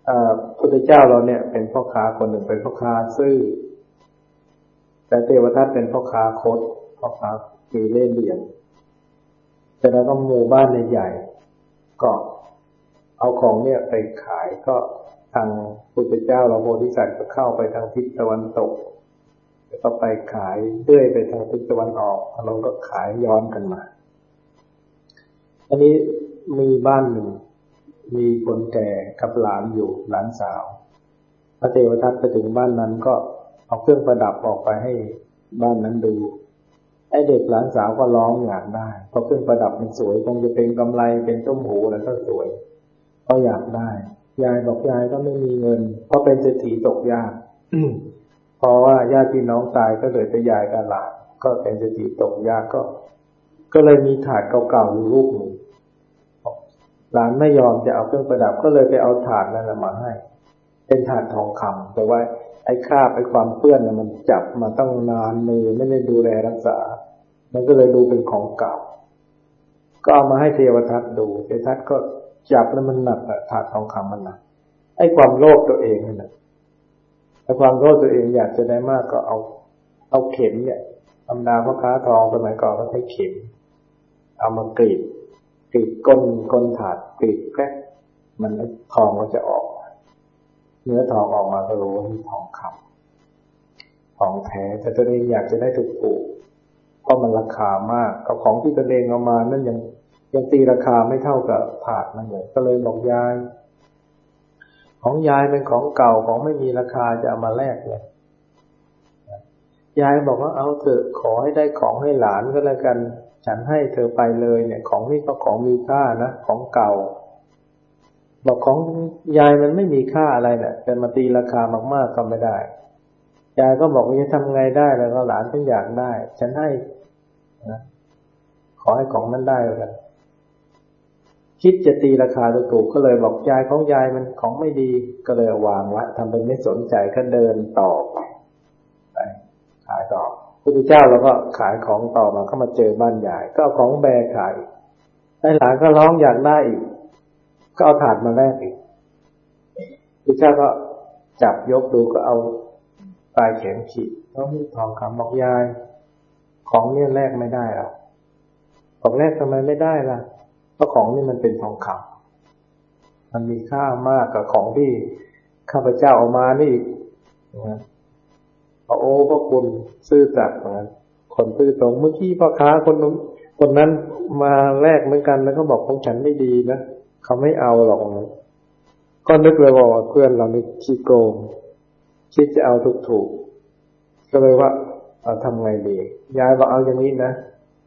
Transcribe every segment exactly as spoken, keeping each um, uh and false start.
พุทธเจ้าเราเนี่ยเป็นพ่อค้าคนหนึ่งเป็นพ่อค้าซื่อแต่เทวทัตเป็นพ่อค้าคดพ่อค้าคือเล่ห์เหลี่ยมแต่แล้วก็หมู่บ้านใหญ่ก็เอาของเนี่ยไปขายก็ทางพุทธเจ้าเราโพธิสัตว์ก็เข้าไปทางทิศตะวันตกแล้วก็ไปขายเรื่อยไปทางทิศตะวันออกเราก็ขายย้อนกันมาอันนี้มีบ้านหนึ่งมีคนแก่กับหลานอยู่หลานสาวพระเทวทัตไปถึงบ้านนั้นก็เอาเครื่องประดับออกไปให้บ้านนั้นดูไอ้เด็กหลานสาวก็ร้องอยากได้เพราะเครื่องประดับมันสวยคงจะเป็นกำไลเป็นต้มหูแล้วก็สวยก็อยากได้ยายบอกยายก็ไม่มีเงินเพราะเป็นเศรษฐีตกยาก เพราะว่าญาติพี่น้องตายก็เหลือแต่ยายกับหลานก็เป็นเศรษฐีตกยากก็ก็เลยมีถาดเก่าๆอยู่รูปหนึ่งหลานไม่ยอมจะเอาเครื่องประดับก็เลยไปเอาถาดนั่นมาให้เป็นถาดทองคำแต่ว่าไอ้คราบไอ้ความเปื้อนมันจับมาตั้งนานมือไม่ได้ดูแลรักษามันก็เลยดูเป็นของเก่าก็เอามาให้เทวทัตดูเทวทัตก็จับแล้วมันหนักอะถาดทองคำมันหนักไอ้ความโลภตัวเองนั่นแหละไอ้ความโลภตัวเองอยากจะได้มากก็เอาเอาเข็มเนี่ยธรรมดาพ่อค้าทองสมัยก่อนก็ใช้เข็มเอามากรีดกรีดก้นก้นถาดกรีดแค่มันทองมันจะออกเนื้อทองออกมาก็รู้ว่ามีทองคำทองแท้แต่ตัวเองอยากจะได้ถูกๆเพราะมันราคามากกับของที่ตัวเองเอามานั่นยังยังตีราคาไม่เท่ากับถาดนั่นเลยก็เลยบอกยายของยายเป็นของเก่าของไม่มีราคาจะเอามาแลกเลยยายบอกว่าเอาเถอะขอให้ได้ของให้หลานก็แล้วกันฉันให้เธอไปเลยเนี่ยของนี่ก็ของมีค่านะของเก่าบอกของยายมันไม่มีค่าอะไรเนี่ยจะมาตีราคามากๆก็ไม่ได้ยายก็บอกว่าจะทำไงได้แล้วก็หลานฉันอยากได้ฉันให้นะขอให้ของนั้นได้แล้วกันคิดจะตีราคาถูกๆก็เลยบอกยายของยายมันของไม่ดีก็เลยวางไว้ทำเป็นไม่สนใจก็เดินต่อไปไปขายต่อพุทธเจ้าเราก็ขายของต่อมาก็มาเจอบ้านยายก็เอาของแบกขายไอ้หลานก็ร้องอยากได้อีกก็เอาถาดมาแลกอีกพุทธเจ้าก็จับยกดูก็เอาปลายแขนขีดแล้วมีทองคำบอกยายของเนี่ยแลกไม่ได้หรอกบอกแลกทำไมไม่ได้ล่ะเพราะของนี่มันเป็นทองคำมันมีค่ามากกับของที่ข้าพเจ้าเอามานี่นะโอ้พระคุณซื่อสัตย์เหมือนกันคนซื่อตรงเมื่อกี้พ่อค้าคนนู้นคนนั้นมาแลกเหมือนกันแล้วก็บอกของฉันไม่ดีนะเขาไม่เอาหรอกก็นึกเลยว่าเพื่อนเรานี่ขี้โกงคิดจะเอาถูกๆก็เลยว่าเอาทำไงดียายบอกเอาอย่างนี้นะ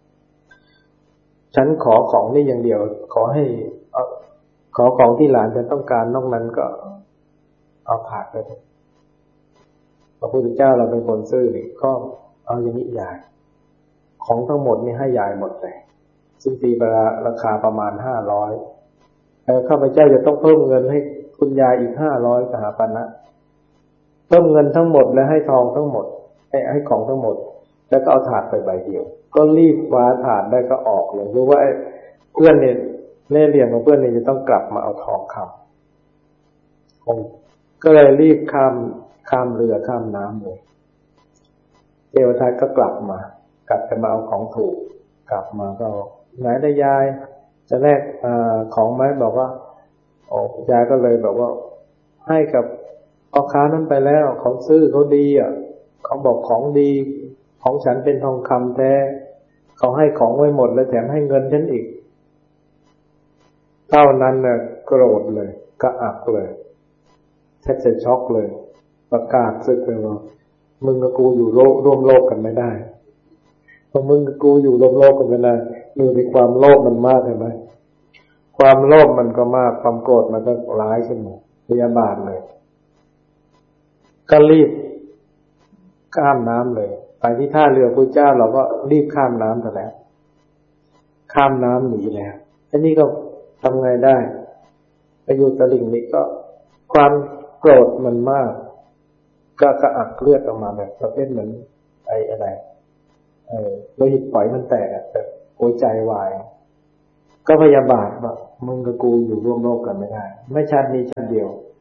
ฉันขอของนี่อย่างเดียวขอให้เอาขอของที่หลานจะต้องการนอกนั้นก็เอาถาดไปพระพุทธเจ้าเราเป็นคนซื่อนี่ก็เอาอย่างนี้ยายของทั้งหมดนี่ให้ยายหมดเลยซึ่งตีราคาประมาณห้าร้อยแล้วข้าพเจ้าจะต้องเพิ่มเงินให้คุณยายอีกห้าร้อยสหปณะเพิ่มเงินทั้งหมดและให้ทองทั้งหมดให้ให้ของทั้งหมดแล้วก็เอาถาดไปใบเดียวก็รีบคว้าถาดได้ก็ออกเลยรู้ว่าเพื่อนเนี่ยเล่ห์เหลี่ยมของเพื่อนเนี่ยจะต้องกลับมาเอาทองคำก็เลยรีบข้ามข้ามเรือข้ามน้ำเลยเทวทัตก็กลับมากลับจะมาเอาของถูกกลับมาก็ไหนได้ยายจะแลกอของไหมบอกว่าโอ้ยายก็เลยบอกว่าให้กับพ่อค้านั้นไปแล้วเขาซื้อเขาดีอ่ะเขาบอกของดีของฉันเป็นทองคำแท้เขาให้ของไว้หมดแล้วแถมให้เงินฉันอีกเท่านั้นน่ะโกรธเลยกระอักเลยแทบจะช็อกเลยประกาศศึกเลยว่ามึงกับกูอยู่โลกร่วมโลกกันไม่ได้เพราะมึงกับกูอยู่ร่วมโลกกันไม่ได้ดูในความโลภมันมากเห็นไหมความโลภมันก็มากความโกรธมันก็ร้ายขึ้นมาพยาบาทเลยก็รีบข้ามน้ำเลยไปที่ท่าเรือพระเจ้าเราก็รีบข้ามน้ำกันแล้วข้ามน้ำหนีแล้วอันนี้ก็ทำไงได้ไปอยู่ตลิ่งนี้ก็ความโกรธมันมากก็กระอักเลือดออกมาแบบประเภทเหมือนไอ้อะไรเออโลหิตฝอยมันแตกแบบหัวใจวายก็พยาบาทว่ามึงกับกูอยู่ร่วมโลกกันไม่ได้ไม่ชาตินี้ชาติเดียว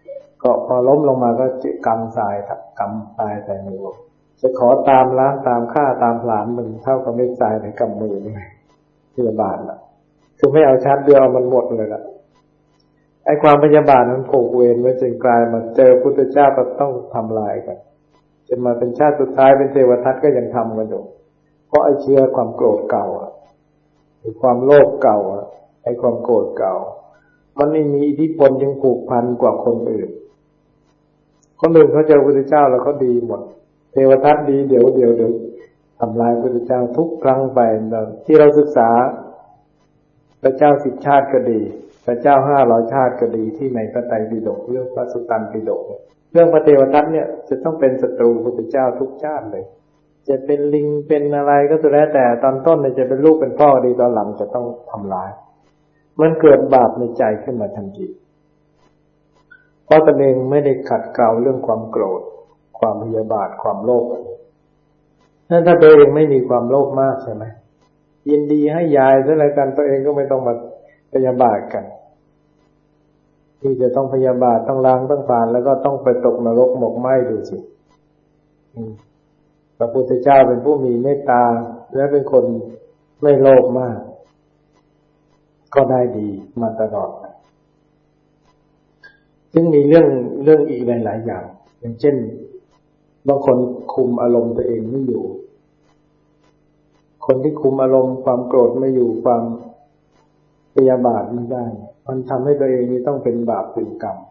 ก็พอล้มลงมาก็กำทรายครับกำทรายใส่มือจะขอตามล้างตามฆ่าตามผลาญมึงเท่ากับเม็ดทรายในกำมือนี่ไงพยาบาทล่ะคือไม่เอาชาติเดียวเอามันหมดเลยล่ะไอ้ความพยาบาทนั้นผูกเวรไว้จนกลายมาเจอพุทธเจ้าก็ต้องทำลายกันจนมาเป็นชาติสุดท้ายเป็นเทวทัตก็ยังทำกันอยู่เพราะไอ้เชื้อความโกรธเก่าอ่ะไอ้ความโลภเก่าอ่ะไอ้ความโกรธเก่ามันไม่มีอิทธิพลยังผูกพันกว่าคนอื่นคนอื่นเขาเจอพระพุทธเจ้าแล้วเขาดีหมดเทวทัตดีเดี๋ยวเดี๋ยวเดี๋ยวทำลายพระพุทธเจ้าทุกครั้งไปที่เราศึกษาพระเจ้าสิบชาติก็ดีพระเจ้าห้าร้อยชาติก็ดีที่ในพระไตรปิฎกเรื่องพระสุตตันปิฎกเรื่องพระเทวทัตเนี่ยจะต้องเป็นศัตรูพระพุทธเจ้าทุกชาติเลยจะเป็นลิงเป็นอะไรก็สุดแล้วแต่ตอนต้นเนี่ยจะเป็นลูกเป็นพ่อดีตอนหลังจะต้องทำร้ายมันเกิดบาปในใจขึ้นมาทันทีเพราะตนเองไม่ได้ขัดเกลาเรื่องความโกรธความพยาบาทความโลภนั่นถ้าตัวเองไม่มีความโลภมากใช่ไหมยินดีให้ยายซะอะไรกันตัวเองก็ไม่ต้องมาพยาบาทกันที่จะต้องพยาบาทต้องล้างต้องผ่านแล้วก็ต้องไปตกนรกหมกไหม้ดูสิพระพุทธเจ้าเป็นผู้มีเมตตาและเป็นคนไม่โลภมากก็ได้ดีมาตลอดซึ่งมีเรื่องเรื่องอีกหลายๆอย่างอย่างเช่นบางคนคุมอารมณ์ตัวเองไม่อยู่คนที่คุมอารมณ์ความโกรธไม่อยู่ความพยาบาทไม่ได้มันทำให้ตัวเองนี่ต้องเป็นบาปเป็นกรรม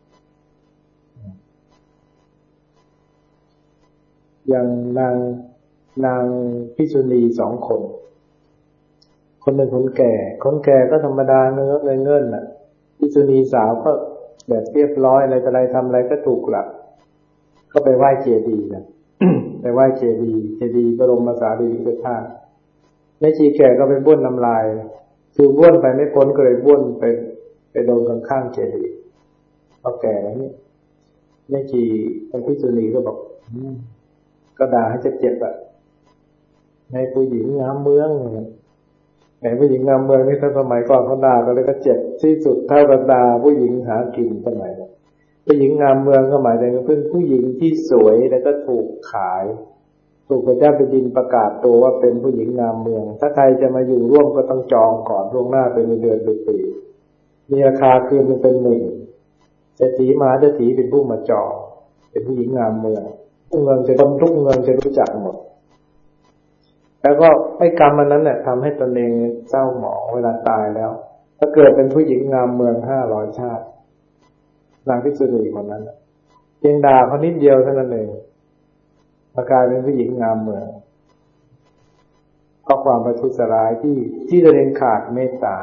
อย่างนางนางภิกษุณีสองคนคนหนึ่งคนแก่คนแก่ก็ธรรมดาเนื้อเงินเงินน่ะภิกษุณีสาวก็แบบเรียบร้อยอะไรแต่อะไรทำอะไรก็ถูกหลักก็ไปไหว้เจดีย์กัน ไปไหว้เจดีย์เจดีย์บรมสารีริกธาตุแม่ชีแก่ก็ไปบ้วนน้ำลายคือบ้วนไปไม่พ้นก็เลยบ้วนไปไปโดนข้างๆเจดีย์พอแก่แล้วนี่แม่ชีเป็นภิกษุณีก็บอกก็ด่าให้เจ็บๆอ่ะในผู้หญิงงามเมืองไอ้ผู้หญิงงามเมืองนี่ถ้าสมัยก่อนเขาด่าก็เลยก็เจ็บที่สุดเท่ากับด่าผู้หญิงหากินสมัยนั้นผู้หญิงงามเมืองก็หมายถึงเป็นผู้หญิงที่สวยแล้วก็ถูกขายถูกพระเจ้าแผ่นดินประกาศตัวว่าเป็นผู้หญิงงามเมืองถ้าใครจะมาอยู่ร่วมก็ต้องจองก่อนล่วงหน้าเป็นเดือนเป็นปีมีราคาคืนมันเป็นหมื่นเศรษฐีมหาเศรษฐีเป็นผู้มาจองเป็นผู้หญิงงามเมืองทุกเมืองจะต้องทุกเมืองจะรู้จักหมดแล้วก็ไอ้กรรมอันนั้นเนี่ยทำให้ตนเองเศร้าหมองเวลาตายแล้วถ้าเกิดเป็นผู้หญิงงามเมืองห้าร้อยชาตินางภิกษุณีคนนั้นเพียงด่าเขานิดเดียวเท่านั้นเองกลายเป็นผู้หญิงงามเมืองเพราะความประทุษร้ายที่ที่ตนเองขาดเมตตา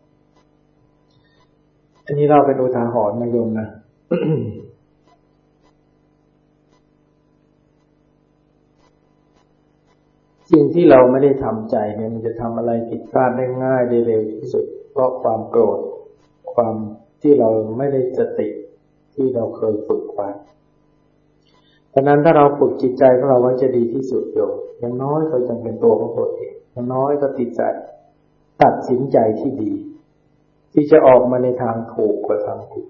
อันนี้เราเป็นอุทาหรณ์นะโยมนะ สิ่งที่เราไม่ได้ทำใจเนี่ยมันจะทำอะไรผิดพลาดได้ง่ายได้เร็วที่สุดเพราะความโกรธความที่เราไม่ได้สติที่เราเคยฝึกไว้ฉะนั้นถ้าเราฝึกจิตใจของเราไว้จะดีที่สุดโยมอย่างน้อยก็ยังเป็นตัวของตัวเองอย่างน้อยก็ติดใจตัดสินใจที่ดีที่จะออกมาในทางถูกกว่าทางผิด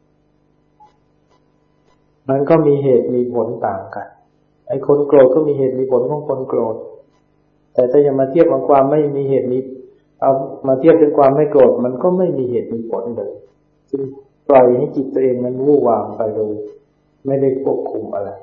มันก็มีเหตุมีผลต่างกันไอ้คนโกรธก็มีเหตุมีผลของคนโกรธแต่ถ้ายังมาเทียบกับความไม่มีเหตุมีเอามาเทียบเป็นความไม่โกรธมันก็ไม่มีเหตุมีผลเลยจึงปล่อยให้จิตตัวเองมันวู่วามไปโดยไม่ได้ควบคุมอะไร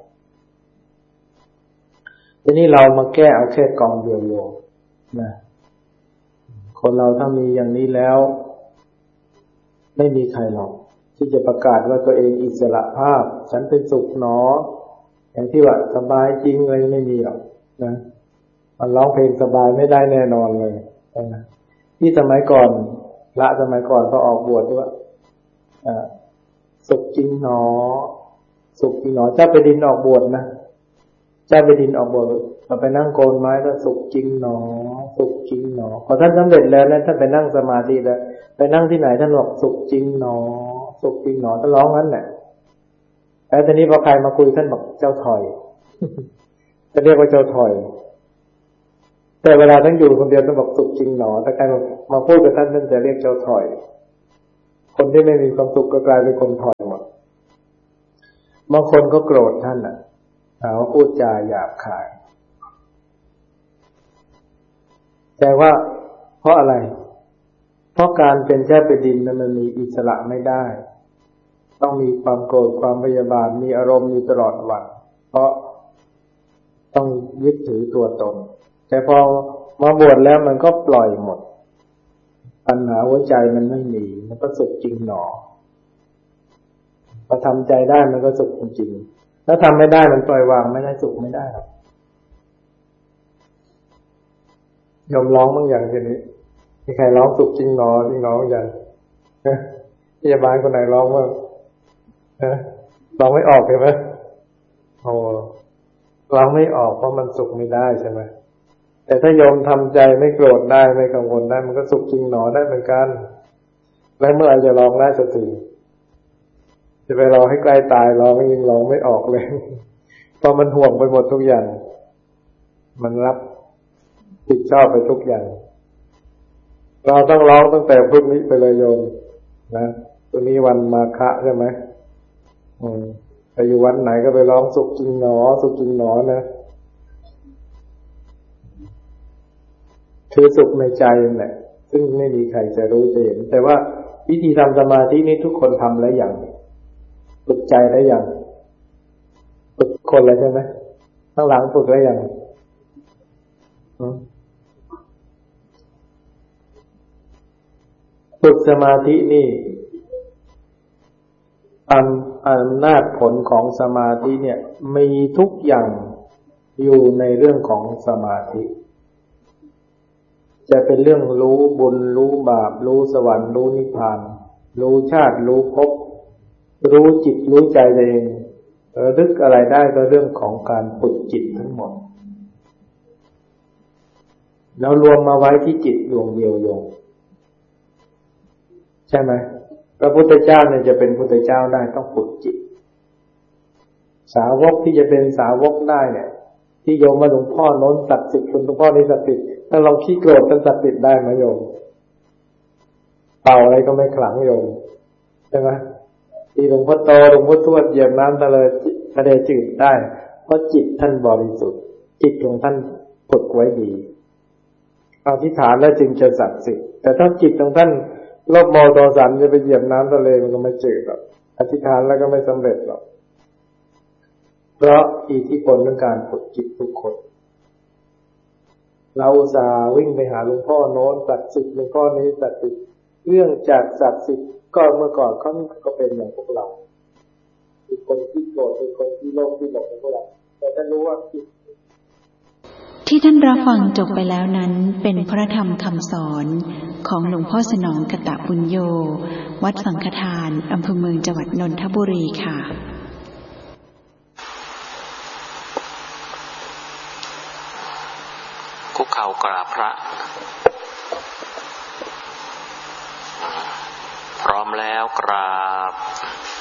ทีนี้เรามาแก้เอาแค่กองเดียวโยมนะคนเราถ้ามีอย่างนี้แล้วไม่มีใครหรอกที่จะประกาศว่าตัวเองอิสระภาพฉันเป็นสุขหนออย่างที่ว่าสบายจริงเลยไม่มีหรอกนะมันร้องเพลงสบายไม่ได้แน่นอนเลยนะที่สมัยก่อนพระสมัยก่อนก็ออกบวชด้วยว่าสุขจริงหนอสุขจริงหนอเจ้าไปดินออกบวชนะเจ้าไปดินออกบวชมาไปนั่งโกนไม้ก็สุขจริงหนอสุขจริงหนอพอท่านสำเร็จแล้วนั้นท่านไปนั่งสมาธิแล้วไปนั่งที่ไหนท่านบอกสุขจริงหนอสุขจริงหนอท่านร้องงั้นแหละแล้วทีนี้พอใครมาคุยท่านบอกเจ้าถอยจะเรียกว่าเจ้าถอยแต่เวลาท่านอยู่คนเดียวท่านบอกสุขจริงหนอแต่ใครมามาพูดกับท่านท่านจะเรียกเจ้าถอยคนที่ไม่มีความสุขก็กลายเป็นคนถอยหมดบางคนก็โกรธท่านอ่ะหาว่าพูดจาหยาบคายแต่ว่าเพราะอะไรเพราะการเป็นเจ้าแผ่นดินนั้นมันมีอิสระไม่ได้ต้องมีความโกรธความพยาบาทมีอารมณ์อยู่ตลอดวันเพราะต้องยึดถือตัวตนแต่พอมาบวชแล้วมันก็ปล่อยหมดปัญหาหัวใจมันไม่มีมันก็สุขจริงหนอพอทำใจได้มันก็สุขจริงๆถ้าทำไม่ได้มันปล่อยวางไม่ได้สุขไม่ได้หรอกยอมร้องบางอย่างทีนี้มีใครร้องสุขจริงหนอจริงหนออย่างพยาบาลคนไหนร้องบ้างร้องไม่ออกใช่ไหมโอ้ร้องไม่ออกเพราะมันสุขไม่ได้ใช่ไหมแต่ถ้าโยมทำใจไม่โกรธได้ไม่กังวลได้มันก็สุขจริงหนอได้เหมือนกันแล้วเมื่อไหร่จะร้องได้สักทีจะไปรอให้ใกล้ตายร้องยิ่งร้องไม่ออกเลยเพราะมันห่วงไปหมดทุกอย่างมันรับผิดชอบไปทุกอย่างเราต้องร้องตั้งแต่พรุ่งนี้ไปเลยโยมนะพรุ่งนี้วันมาฆะใช่ไหมอืมไปอยู่วันไหนก็ไปร้องสุขจริงหนอสุขจริงหนอนะคือสุขในใจนั่นแหละซึ่งไม่มีใครจะรู้จะเห็นแต่ว่าวิธีทำสมาธินี้ทุกคนทำแล้วอย่างฝึกใจได้อย่างฝึกคนเลยใช่ไหมข้างหลังฝึกได้อย่างฝึกสมาธินี่อำนาจผลของสมาธิเนี่ยมีทุกอย่างอยู่ในเรื่องของสมาธิจะเป็นเรื่องรู้บุญรู้บาปรู้สวรรค์รู้นิพพานรู้ชาติรู้ภพรู้จิตรู้ใจตัวเองระลึกอะไรได้ก็เรื่องของการฝึกจิตทั้งหมดแล้วรวมมาไว้ที่จิตดวงเดียวโยมใช่ไหมพระพุทธเจ้าเนี่ยจะเป็นพุทธเจ้าได้ต้องฝึกจิตสาวกที่จะเป็นสาวกได้เนี่ยที่โยมมาหลวงพ่อโน้นศักดิ์สิทธิ์คุณหลวงพ่อนี้ศักดิ์สิทธิ์ถ้าเราขี้โกรธเป็นศักดิ์สิทธิ์ได้ไหมโยมเป่าอะไรก็ไม่ขลังโยมใช่ไหมที่หลวงพ่อโตหลวงพ่อทวดเหยียบน้ำทะเลทะเลจืดได้เพราะจิตท่านบริสุทธิ์จิตของท่านฝึกไว้ดีอธิษฐานแล้วจึงจะศักดิ์สิทธิ์แต่ถ้าจิตของท่านโลภโมโทสันจะไปเหยียบน้ำทะเลมันก็ไม่จืดหรอกอธิษฐานแล้วก็ไม่สำเร็จหรอกเพราะอิทธิพลของการฝึกจิตทุกคนเราอุตส่าห์วิ่งไปหาหลวงพ่อโน้นศักดิ์สิทธิ์หลวงพ่อนี้ศักดิ์สิทธิ์เรื่องจากศักดิ์สิทธิ์ก็เมื่อก่อนเขาก็เป็นอย่างพวกเราเป็นคนที่โกรธเป็นคนที่โลภที่หลงพวกเราแต่ถ้ารู้ว่าจิตที่ท่านรับฟังจบไปแล้วนั้นเป็นพระธรรมคำสอนของหลวงพ่อสนองกตปุญโญวัดสังฆทานอำเภอเมืองจังหวัดนนทบุรีค่ะคุกเข่ากราบพระพร้อมแล้วกราบ